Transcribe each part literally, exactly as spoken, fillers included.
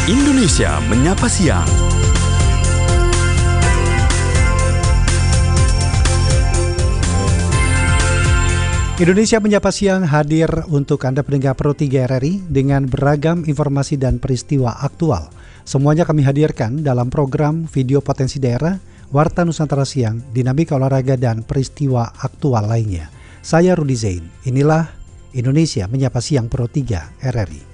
Indonesia Menyapa Siang. Indonesia Menyapa Siang hadir untuk Anda pendengar Pro tiga R R I dengan beragam informasi dan peristiwa aktual. Semuanya kami hadirkan dalam program Video Potensi Daerah, Warta Nusantara Siang, Dinamika Olahraga dan peristiwa aktual lainnya. Saya Rudi Zain, inilah Indonesia Menyapa Siang Pro tiga R R I.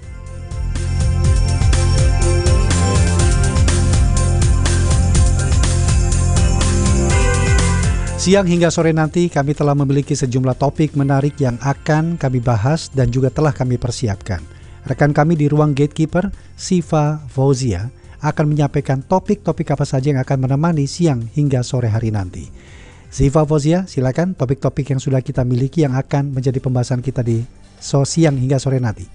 Siang hingga sore nanti kami telah memiliki sejumlah topik menarik yang akan kami bahas dan juga telah kami persiapkan. Rekan kami di ruang gatekeeper, Siva Fauzia, akan menyampaikan topik-topik apa saja yang akan menemani siang hingga sore hari nanti. Siva Fauzia, silakan topik-topik yang sudah kita miliki yang akan menjadi pembahasan kita di so siang hingga sore nanti.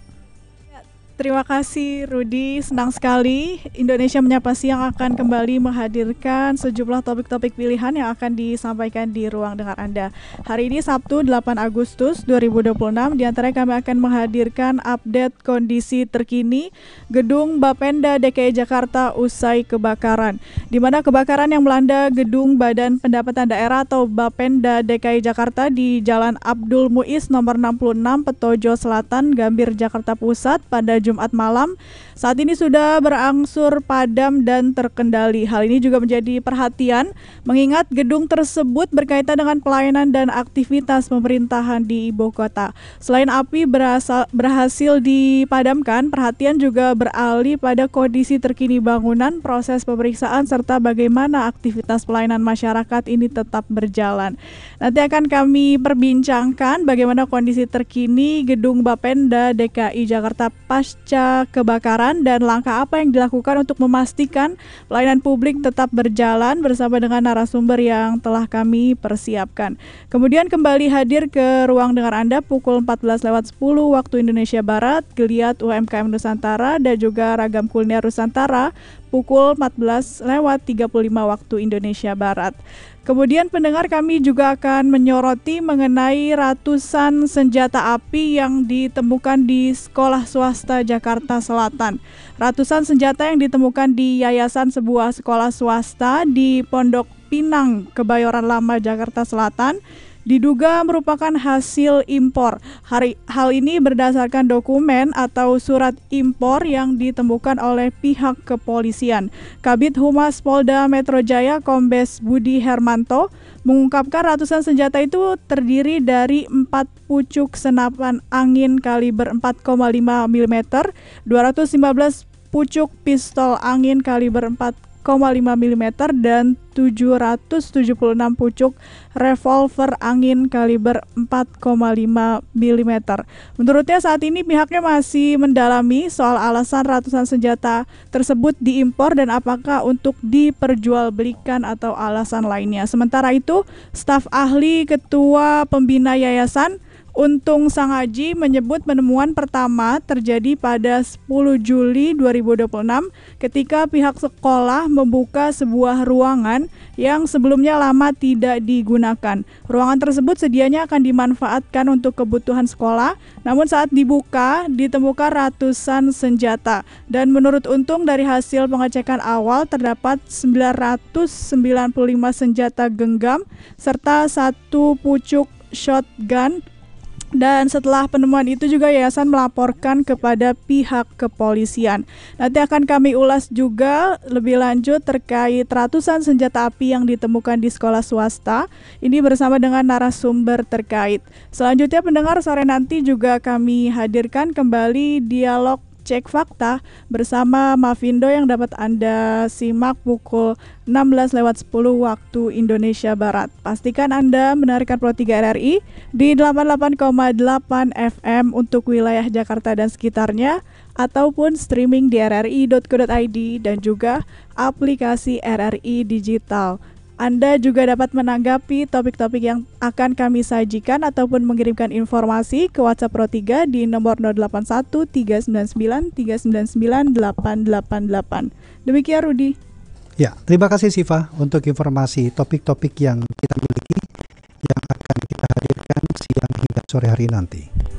Terima kasih Rudi, senang sekali Indonesia Menyapa Siang akan kembali menghadirkan sejumlah topik-topik pilihan yang akan disampaikan di ruang dengar Anda. Hari ini Sabtu delapan Agustus dua ribu dua puluh enam, di antaranya kami akan menghadirkan update kondisi terkini Gedung Bapenda D K I Jakarta usai kebakaran, di mana kebakaran yang melanda Gedung Badan Pendapatan Daerah atau Bapenda D K I Jakarta di Jalan Abdul Muiz nomor enam puluh enam Petojo Selatan, Gambir, Jakarta Pusat pada Jumat malam, saat ini sudah berangsur padam dan terkendali. Hal ini juga menjadi perhatian mengingat gedung tersebut berkaitan dengan pelayanan dan aktivitas pemerintahan di ibu kota. Selain api berasal, berhasil dipadamkan, perhatian juga beralih pada kondisi terkini bangunan, proses pemeriksaan, serta bagaimana aktivitas pelayanan masyarakat ini tetap berjalan. Nanti akan kami perbincangkan bagaimana kondisi terkini Gedung Bapenda D K I Jakarta pasca kebakaran dan langkah apa yang dilakukan untuk memastikan pelayanan publik tetap berjalan bersama dengan narasumber yang telah kami persiapkan. Kemudian kembali hadir ke ruang dengar Anda pukul empat belas lewat sepuluh waktu Indonesia Barat, Geliat U M K M Nusantara dan juga Ragam Kuliner Nusantara pukul empat belas lewat tiga puluh lima waktu Indonesia Barat. Kemudian pendengar, kami juga akan menyoroti mengenai ratusan senjata api yang ditemukan di sekolah swasta Jakarta Selatan. Ratusan senjata yang ditemukan di yayasan sebuah sekolah swasta di Pondok Pinang, Kebayoran Lama, Jakarta Selatan, diduga merupakan hasil impor. Hari, hal ini berdasarkan dokumen atau surat impor yang ditemukan oleh pihak kepolisian. Kabid Humas Polda Metro Jaya Kombes Budi Hermanto mengungkapkan ratusan senjata itu terdiri dari empat pucuk senapan angin kaliber empat koma lima milimeter, dua ratus lima belas pucuk pistol angin kaliber empat koma lima milimeter dan tujuh ratus tujuh puluh enam pucuk revolver angin kaliber empat koma lima milimeter. Menurutnya saat ini pihaknya masih mendalami soal alasan ratusan senjata tersebut diimpor dan apakah untuk diperjualbelikan atau alasan lainnya. Sementara itu, staf ahli Ketua Pembina Yayasan Untung Sangaji menyebut penemuan pertama terjadi pada sepuluh Juli dua ribu dua puluh enam ketika pihak sekolah membuka sebuah ruangan yang sebelumnya lama tidak digunakan. Ruangan tersebut sedianya akan dimanfaatkan untuk kebutuhan sekolah, namun saat dibuka ditemukan ratusan senjata. Dan menurut Untung, dari hasil pengecekan awal terdapat sembilan ratus sembilan puluh lima senjata genggam serta satu pucuk shotgun. Dan setelah penemuan itu juga yayasan melaporkan kepada pihak kepolisian. Nanti akan kami ulas juga lebih lanjut terkait ratusan senjata api yang ditemukan di sekolah swasta. Ini bersama dengan narasumber terkait. Selanjutnya pendengar, sore nanti juga kami hadirkan kembali dialog Cek Fakta bersama Mavindo yang dapat Anda simak pukul enam belas lewat sepuluh waktu Indonesia Barat. Pastikan Anda menarikan Pro tiga R R I di delapan puluh delapan koma delapan F M untuk wilayah Jakarta dan sekitarnya ataupun streaming di r r i dot co dot i d dan juga aplikasi R R I Digital. Anda juga dapat menanggapi topik-topik yang akan kami sajikan ataupun mengirimkan informasi ke WhatsApp Pro tiga di nomor nol delapan satu tiga sembilan sembilan tiga sembilan sembilan delapan delapan delapan. Demikian Rudi. Ya, terima kasih Siva untuk informasi topik-topik yang kita miliki yang akan kita hadirkan siang hingga sore hari nanti.